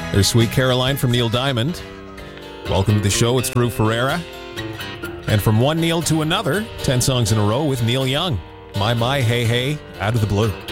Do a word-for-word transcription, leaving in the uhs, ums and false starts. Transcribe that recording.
There's Sweet Caroline from Neil Diamond. Welcome to the show. It's Drew Ferreira. And from one Neil to another, ten songs in a row with Neil Young. My, my, hey, hey, out of the blue.